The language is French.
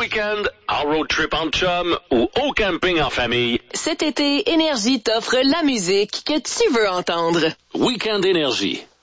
week-end, en road trip en chum ou au camping en famille. Cet été, Énergie t'offre la musique que tu veux entendre. Week-end Énergie.